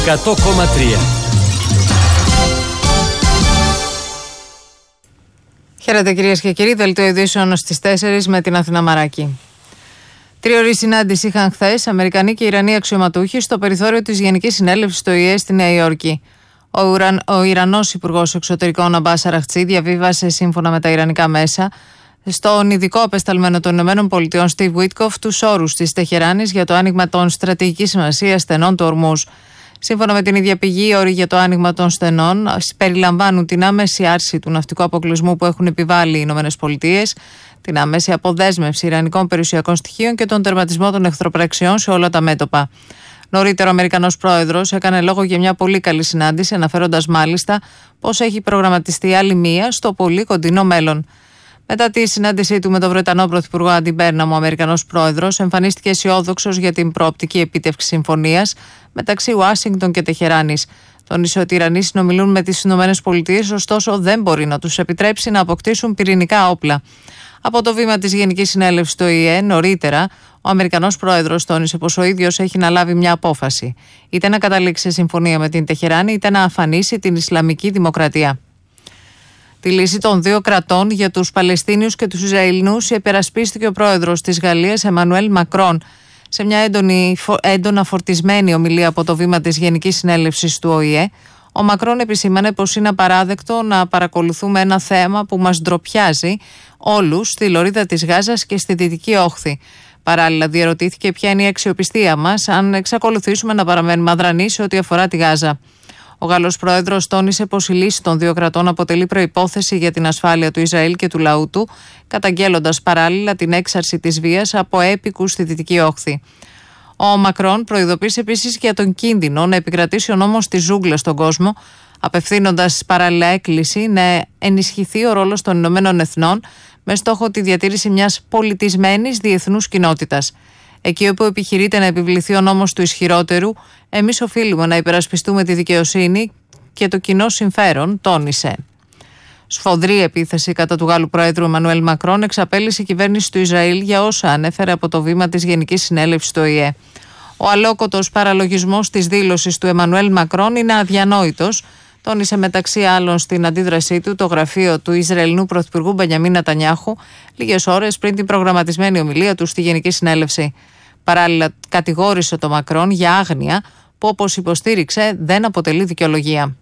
100,3. Χαίρετε κυρίες και κύριοι, δελτίο ειδήσεων στις 4 με την Αθηνά Μαράκη. Τριωρή συνάντηση είχαν χθες Αμερικανοί και Ιρανοί αξιωματούχοι στο περιθώριο της Γενικής Συνέλευσης του ΟΗΕ στη Νέα Υόρκη. Ο Ιρανός Υπουργός Εξωτερικών Αμπάς Αραχτσί διαβίβασε σύμφωνα με τα ιρανικά μέσα στον ειδικό απεσταλμένο των ΗΠΑ Στιβ Βίτκοφ τους όρους της Τεχεράνης για το άνοιγμα των στρατηγικής σημασίας στενών του Ορμούζ. Σύμφωνα με την ίδια πηγή, οι όροι για το άνοιγμα των στενών περιλαμβάνουν την άμεση άρση του ναυτικού αποκλεισμού που έχουν επιβάλει οι ΗΠΑ, την άμεση αποδέσμευση ιρανικών περιουσιακών στοιχείων και τον τερματισμό των εχθροπραξιών σε όλα τα μέτωπα. Νωρίτερα, ο Αμερικανός πρόεδρος έκανε λόγο για μια πολύ καλή συνάντηση, αναφέροντας μάλιστα πως έχει προγραμματιστεί άλλη μία στο πολύ κοντινό μέλλον. Μετά τη συνάντησή του με τον Βρετανό Πρωθυπουργό Άντι Μπέρναμ, ο Αμερικανός πρόεδρος εμφανίστηκε αισιόδοξος για την προοπτική επίτευξη συμφωνίας μεταξύ Ουάσιγκτον και Τεχεράνης. Τόνισε ότι οι Ιρανοί συνομιλούν με τις ΗΠΑ, ωστόσο δεν μπορεί να τους επιτρέψει να αποκτήσουν πυρηνικά όπλα. Από το βήμα της Γενικής Συνέλευσης του ΟΗΕ, νωρίτερα, ο Αμερικανός πρόεδρος τόνισε πως ο ίδιος έχει να λάβει μια απόφαση. Είτε να καταλήξει σε συμφωνία με την Τεχεράνη, είτε να αφανίσει την Ισλαμική Δημοκρατία. Τη λύση των δύο κρατών για τους Παλαιστίνιους και τους Ισραηλινούς υπερασπίστηκε ο πρόεδρος της Γαλλίας, Εμμανουέλ Μακρόν, σε μια έντονα φορτισμένη ομιλία από το βήμα της Γενικής Συνέλευσης του ΟΗΕ. Ο Μακρόν επισήμανε πως είναι απαράδεκτο να παρακολουθούμε ένα θέμα που μας ντροπιάζει όλους στη λωρίδα της Γάζας και στη Δυτική Όχθη. Παράλληλα, διερωτήθηκε ποια είναι η αξιοπιστία μας αν εξακολουθήσουμε να παραμένουμε αδρανείς σε ό,τι αφορά τη Γάζα. Ο Γάλλος πρόεδρος τόνισε πως η λύση των δύο κρατών αποτελεί προϋπόθεση για την ασφάλεια του Ισραήλ και του λαού του, καταγγέλλοντας παράλληλα την έξαρση της βίας από έπικους στη Δυτική Όχθη. Ο Μακρόν προειδοποίησε επίσης για τον κίνδυνο να επικρατήσει ο νόμος της ζούγκλας στον κόσμο, απευθύνοντας παράλληλα έκκληση να ενισχυθεί ο ρόλος των Ηνωμένων Εθνών με στόχο τη διατήρηση μιας πολιτισμένης διεθνούς κοινότητας. Εκεί όπου επιχειρείται να επιβληθεί ο νόμος του ισχυρότερου, εμείς οφείλουμε να υπερασπιστούμε τη δικαιοσύνη και το κοινό συμφέρον, τόνισε. Σφοδρή επίθεση κατά του Γάλλου Πρόεδρου Εμμανουέλ Μακρόν εξαπέλυσε η κυβέρνηση του Ισραήλ για όσα ανέφερε από το βήμα της Γενικής Συνέλευσης του ΟΗΕ. Ο αλόκοτος παραλογισμός της δήλωσης του Εμμανουέλ Μακρόν είναι αδιανόητος, τόνισε μεταξύ άλλων στην αντίδρασή του το γραφείο του Ισραηλινού Πρωθυπουργού Μπενιαμίν Νετανιάχου λίγες ώρες πριν την προγραμματισμένη ομιλία του στη Γενική Συνέλευση. Παράλληλα, κατηγόρησε το Μακρόν για άγνοια που, όπως υποστήριξε, δεν αποτελεί δικαιολογία.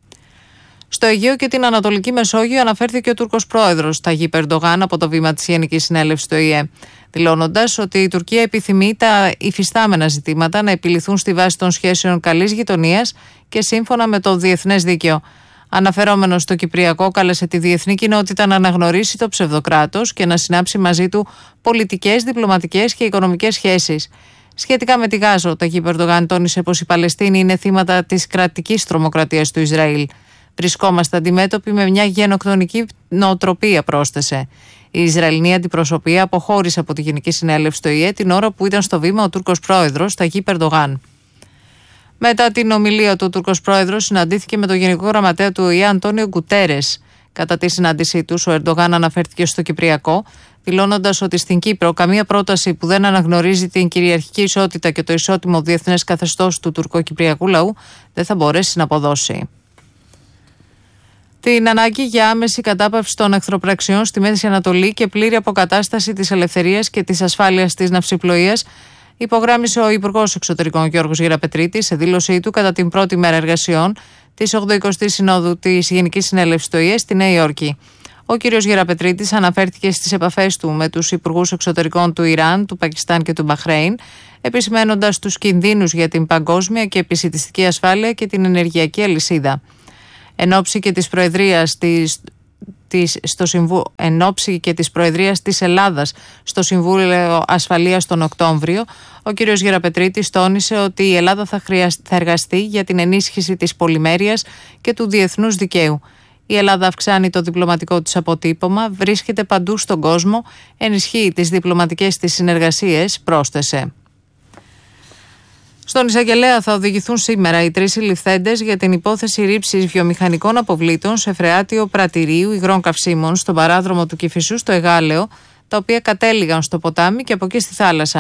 Στο Αιγαίο και την Ανατολική Μεσόγειο αναφέρθηκε ο Τούρκος πρόεδρος Ταγίπ Ερντογάν από το βήμα της Γενικής Συνέλευσης του ΟΗΕ, δηλώνοντας ότι η Τουρκία επιθυμεί τα υφιστάμενα ζητήματα να επιληθούν στη βάση των σχέσεων καλής γειτονίας και σύμφωνα με το διεθνές δίκαιο. Αναφερόμενος στο Κυπριακό, κάλεσε τη διεθνή κοινότητα να αναγνωρίσει το ψευδοκράτος και να συνάψει μαζί του πολιτικές, διπλωματικές και οικονομικές σχέσεις. Σχετικά με τη Γάζα, ο Ταγίπ Ερντογάν τόνισε πως οι Παλαιστίνοι είναι θύματα της κρατικής τρομοκρατίας του Ισραήλ. Βρισκόμαστε αντιμέτωποι με μια γενοκτονική νοοτροπία, πρόσθεσε. Η Ισραηλινή αντιπροσωπεία αποχώρησε από τη Γενική Συνέλευση του ΟΗΕ την ώρα που ήταν στο βήμα ο Τούρκος πρόεδρος Ταγίπ Ερντογάν. Μετά την ομιλία του, ο Τούρκος πρόεδρος συναντήθηκε με τον Γενικό Γραμματέα του ΟΗΕ Αντώνιο Γκουτέρες. Κατά τη συνάντησή τους, ο Ερντογάν αναφέρθηκε στο Κυπριακό, δηλώνοντας ότι στην Κύπρο καμία πρόταση που δεν αναγνωρίζει την κυριαρχική ισότητα και το ισότιμο διεθνές καθεστώς του τουρκοκυπριακού λαού δεν θα μπορέσει να αποδώσει. Την ανάγκη για άμεση κατάπαυση των εχθροπραξιών στη Μέση Ανατολή και πλήρη αποκατάσταση της ελευθερίας και της ασφάλειας της ναυσιπλοείας υπογράμμισε ο Υπουργός Εξωτερικών Γιώργος Γεραπετρίτης σε δήλωσή του κατά την πρώτη μέρα εργασιών της 80ης Συνόδου της Γενικής Συνέλευσης του ΟΗΕ στη Νέα Υόρκη. Ο κ. Γεραπετρίτης αναφέρθηκε στις επαφές του με τους Υπουργούς Εξωτερικών του Ιράν, του Πακιστάν και του Μπαχρέιν, επισημένοντας τους κινδύνους για την παγκόσμια και επισιτιστική ασφάλεια και την ενεργειακή αλυσίδα. Εν ώψη και της Προεδρίας της Ελλάδας στο Συμβούλιο Ασφαλείας τον Οκτώβριο, ο κ. Γεραπετρίτης τόνισε ότι η Ελλάδα θα εργαστεί για την ενίσχυση της πολυμέρειας και του διεθνούς δικαίου. Η Ελλάδα αυξάνει το διπλωματικό της αποτύπωμα, βρίσκεται παντού στον κόσμο, ενισχύει τις διπλωματικές της συνεργασίες, πρόσθεσε. Στον εισαγγελέα θα οδηγηθούν σήμερα οι 3 συλληφθέντες για την υπόθεση ρήψης βιομηχανικών αποβλήτων σε φρεάτιο πρατηρίου υγρών καυσίμων στον παράδρομο του Κηφισού στο Εγάλεο, τα οποία κατέληγαν στο ποτάμι και από εκεί στη θάλασσα.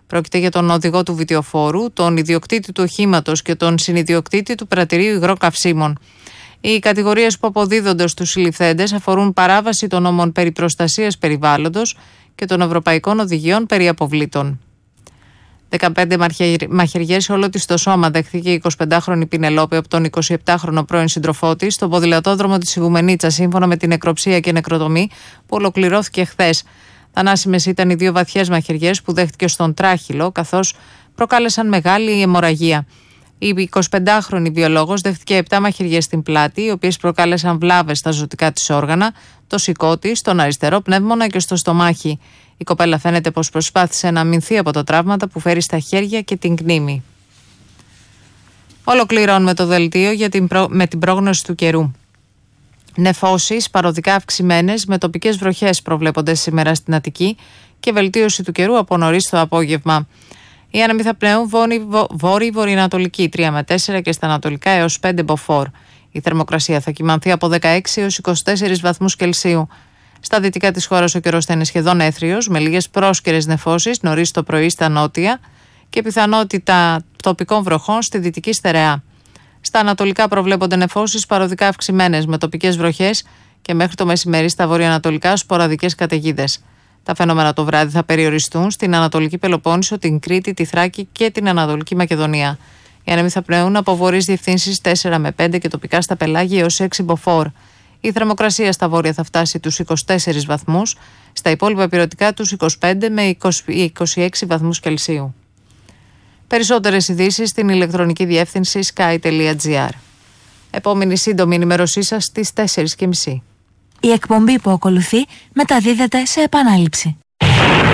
Πρόκειται για τον οδηγό του βιτιοφόρου, τον ιδιοκτήτη του οχήματος και τον συνιδιοκτήτη του πρατηρίου υγρών καυσίμων. Οι κατηγορίες που αποδίδονται στους συλληφθέντες αφορούν παράβαση των νόμων περί προστασίας περιβάλλοντος και των ευρωπαϊκών οδηγιών περί αποβλήτων. 15 μαχαιριές σε όλο της το σώμα δέχθηκε η 25χρονη Πινελόπη από τον 27χρονο πρώην σύντροφό της στον ποδηλατόδρομο της Ιγουμενίτσας, σύμφωνα με την νεκροψία και νεκροτομή που ολοκληρώθηκε χθες. Θανάσιμες ήταν οι 2 βαθιές μαχαιριές που δέχτηκε στον τράχυλο, καθώς προκάλεσαν μεγάλη αιμορραγία. Η 25χρονη βιολόγος δέχτηκε 7 μαχαιριές στην πλάτη, οι οποίες προκάλεσαν βλάβες στα ζωτικά της όργανα, το σηκώ της, τον αριστερό πνεύμονα και στο στομάχι. Η κοπέλα φαίνεται πως προσπάθησε να αμυνθεί από τα τραύματα που φέρει στα χέρια και την κνήμη. Ολοκληρώνουμε το δελτίο με την πρόγνωση του καιρού. Νεφώσεις παροδικά αυξημένες με τοπικές βροχές προβλέπονται σήμερα στην Αττική και βελτίωση του καιρού από νωρίς το απόγευμα. Οι άνεμοι θα πνέουν βόρειο-βορειοανατολική 3 με 4 και στα ανατολικά έως 5 μποφόρ. Η θερμοκρασία θα κυμανθεί από 16 έως 24 βαθμούς Κελσίου. Στα δυτικά της χώρας ο καιρός θα είναι σχεδόν έθριος, με λίγες πρόσκαιρες νεφώσεις νωρίς το πρωί στα νότια και πιθανότητα τοπικών βροχών στη δυτική στερεά. Στα ανατολικά προβλέπονται νεφώσεις παροδικά αυξημένες με τοπικές βροχές και μέχρι το μεσημέρι στα βορειοανατολικά σποραδικές καταιγίδες. Τα φαινόμενα το βράδυ θα περιοριστούν στην Ανατολική Πελοπόννησο, την Κρήτη, τη Θράκη και την Ανατολική Μακεδονία. Οι άνεμοι θα πνέουν από βορείς διευθύνσεις 4 με 5 και τοπικά στα πελάγια έως 6 μποφόρ. Η θερμοκρασία στα βόρεια θα φτάσει τους 24 βαθμούς, στα υπόλοιπα ηπειρωτικά τους 25 με 26 βαθμούς Κελσίου. Περισσότερες ειδήσεις στην ηλεκτρονική διεύθυνση sky.gr. Επόμενη σύντομη ενημέρωσή σας στις 4:30. Η εκπομπή που ακολουθεί μεταδίδεται σε επανάληψη.